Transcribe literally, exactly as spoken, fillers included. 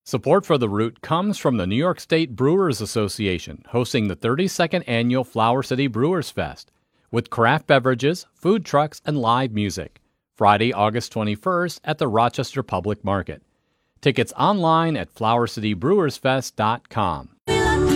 Support for The Root comes from the New York State Brewers Association, hosting the thirty-second Annual Flower City Brewers Fest, with craft beverages, food trucks, and live music. Friday, August twenty-first at the Rochester Public Market. Tickets online at flower city brewers fest dot com.